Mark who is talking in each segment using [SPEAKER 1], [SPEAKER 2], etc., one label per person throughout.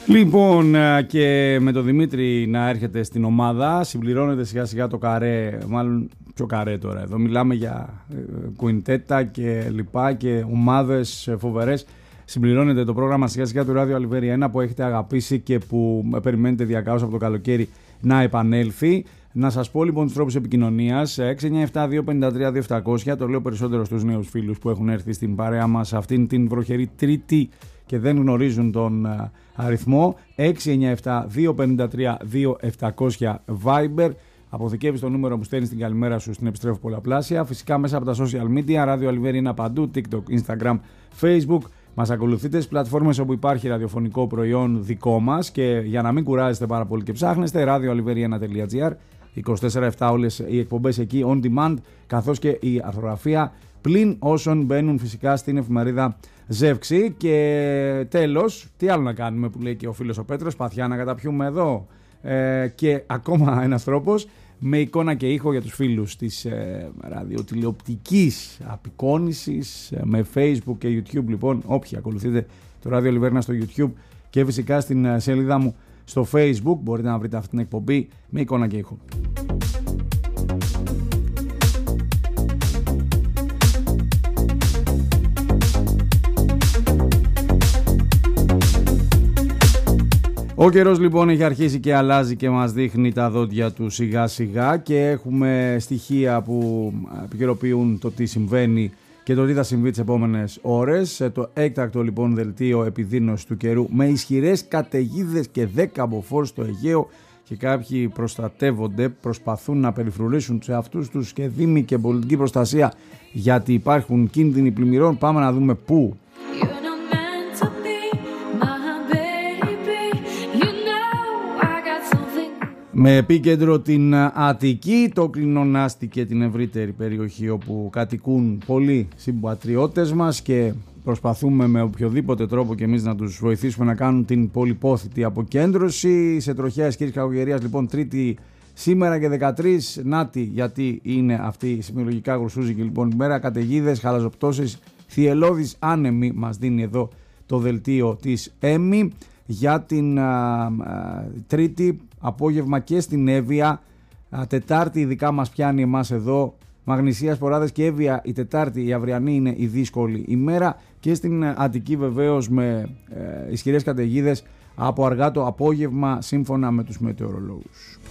[SPEAKER 1] Λοιπόν, και με τον Δημήτρη να έρχεται στην ομάδα, συμπληρώνεται σιγά σιγά το καρέ, μάλλον πιο καρέ τώρα εδώ. Μιλάμε για κουιντέτα και λοιπά και ομάδες φοβερές. Συμπληρώνεται το πρόγραμμα σιγά σιγά του Radio Aliveri 1 που έχετε αγαπήσει και που περιμένετε διακάως από το καλοκαίρι να επανέλθει. Να σας πω λοιπόν τους τρόπους επικοινωνίας. 697-253-2700. Το λέω περισσότερο στους νέους φίλους που έχουν έρθει στην παρέα μας αυτήν την βροχερή Τρίτη και δεν γνωρίζουν τον αριθμό. 697-253-2700 Viber. Αποθηκεύεις το νούμερο που στέλνεις την καλημέρα σου στην επιστρέφω πολλαπλάσια. Φυσικά μέσα από τα social media, Radio Aliveri 1 παντού, TikTok, Instagram, Facebook. Μας ακολουθείτε στις πλατφόρμες όπου υπάρχει ραδιοφωνικό προϊόν δικό μας και για να μην κουράζεστε πάρα πολύ και ψάχνεστε, radioaliveri1.gr, 24/7 όλες οι εκπομπές εκεί on demand, καθώς και η αρθρογραφία πλην όσων μπαίνουν φυσικά στην εφημερίδα Ζεύξη. Και τέλος, τι άλλο να κάνουμε που λέει και ο φίλος ο Πέτρος, παθιά να καταπιούμε εδώ. Και ακόμα ένας τρόπος, με εικόνα και ήχο για τους φίλους της ραδιοτηλεοπτικής απεικόνησης, με Facebook και YouTube. Λοιπόν, όποιοι ακολουθείτε το Radio Aliveri στο YouTube και φυσικά στην σελίδα μου στο Facebook, μπορείτε να βρείτε αυτή την εκπομπή με εικόνα και ήχο. Ο καιρός λοιπόν έχει αρχίσει και αλλάζει και μας δείχνει τα δόντια του σιγά σιγά και έχουμε στοιχεία που επικαιροποιούν το τι συμβαίνει και το τι θα συμβεί τις επόμενες ώρες. Το έκτακτο λοιπόν δελτίο επιδείνωσης του καιρού με ισχυρές καταιγίδες και 10 μποφόρ στο Αιγαίο και κάποιοι προστατεύονται, προσπαθούν να περιφρουρήσουν τους εαυτούς τους και δήμοι και πολιτική προστασία γιατί υπάρχουν κίνδυνοι πλημμυρών. Πάμε να δούμε πού. Με επίκεντρο την Αττική, το Κλεινονάστη και την ευρύτερη περιοχή όπου κατοικούν πολλοί συμπατριώτες μας και προσπαθούμε με οποιοδήποτε τρόπο και εμείς να τους βοηθήσουμε να κάνουν την πολυπόθητη αποκέντρωση. Σε τροχαίες κύριες κακοκαιρίας λοιπόν Τρίτη σήμερα και 13, νάτι γιατί είναι αυτή η σημειολογικά γρουσούζικη λοιπόν ημέρα, καταιγίδες, χαλαζοπτώσεις, θυελλώδης άνεμοι μας δίνει εδώ το δελτίο της ΕΜΗ για την Τρίτη απόγευμα και στην Εύβοια. Τετάρτη ειδικά μας πιάνει εμάς εδώ Μαγνησία, Σποράδες και Εύβοια. Η Τετάρτη η αυριανή είναι η δύσκολη ημέρα και στην Αττική βεβαίως με ισχυρές καταιγίδες από αργά το απόγευμα σύμφωνα με τους μετεωρολόγους.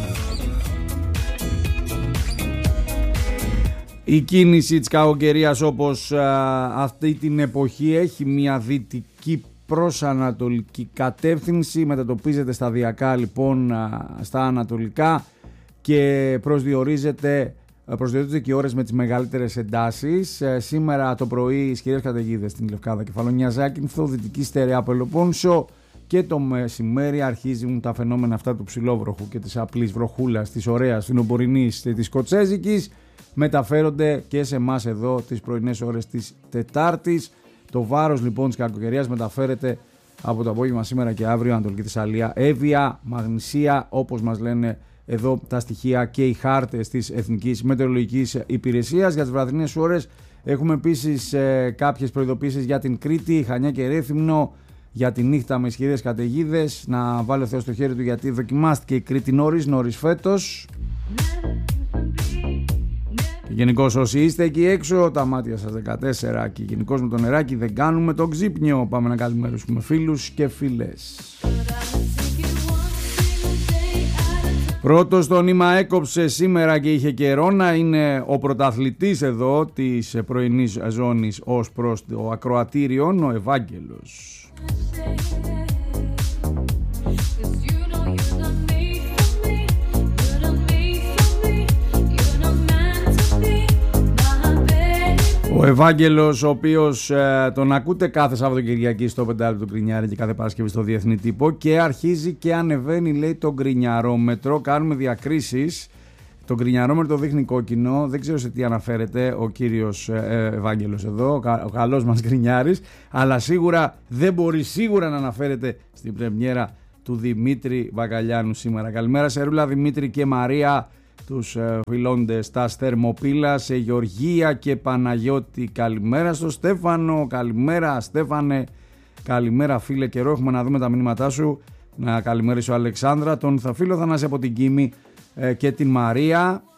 [SPEAKER 1] Η κίνηση της κακοκαιρίας όπως αυτή την εποχή έχει μια δυτική προς ανατολική κατεύθυνση, μετατοπίζεται σταδιακά λοιπόν στα ανατολικά και προσδιορίζεται και ώρες με τις μεγαλύτερες εντάσεις. Σήμερα το πρωί ισχυρές καταιγίδες στην Λευκάδα, Κεφαλονιά, Ζάκυνθο, Δυτική Στερεά, Πελοπόννησο και το μεσημέρι αρχίζουν τα φαινόμενα αυτά του ψηλόβροχου και της απλής βροχούλας, της ωραίας, της νομπορεινής και της κοτσέζικης. Μεταφέρονται και σε εμάς εδώ τις πρωινές ώρες της Τετάρτης. Το βάρος λοιπόν της κακοκαιρίας μεταφέρεται από το απόγευμα σήμερα και αύριο Ανατολική Θεσσαλία, Εύβοια, Μαγνησία, όπως μας λένε εδώ τα στοιχεία και οι χάρτες της Εθνικής Μετεωρολογικής Υπηρεσίας. Για τις βραδινές ώρες έχουμε επίσης κάποιες προειδοποίησεις για την Κρήτη, Χανιά και Ρέθυμνο, για τη νύχτα με ισχυρές καταιγίδες. Να βάλει ο Θεός στο χέρι του γιατί δοκιμάστηκε η Κρήτη νωρίς φέτος. Γενικώς όσοι είστε εκεί έξω, τα μάτια σας 14 και γενικώς με το νεράκι δεν κάνουμε το ξύπνιο. Πάμε να καλημερίσουμε φίλους και φίλες. Πρώτος το νήμα έκοψε σήμερα και είχε καιρό να είναι ο πρωταθλητής εδώ της πρωινής ζώνης ως προς το ακροατήριο, ο Ευάγγελος. Ο Ευάγγελος, ο οποίος τον ακούτε κάθε Σαββατοκυριακή στο πεντάλεπτο του Γκρινιάρη και κάθε Παρασκευή στο Διεθνή Τύπο και αρχίζει και ανεβαίνει λέει το γκρινιαρόμετρο, κάνουμε διακρίσεις. Το γκρινιαρόμετρο δείχνει κόκκινο, δεν ξέρω σε τι αναφέρεται ο κύριος Ευάγγελος εδώ, ο καλός μας Γκρινιάρης, αλλά σίγουρα δεν μπορεί σίγουρα να αναφέρεται στην πρεμιέρα του Δημήτρη Μπακαλιάνου σήμερα. Καλημέρα σε Ρούλα, Δημήτρη και Μαρία, τους φιλόντες Στας Θερμοπύλα, σε Γεωργία και Παναγιώτη. Καλημέρα στο Στέφανο, καλημέρα Στέφανε. Καλημέρα φίλε, καιρό έχουμε να δούμε τα μηνύματά σου. Να καλημερίσω Αλεξάνδρα, τον φίλο Θανάση από την Κίμη και την Μαρία.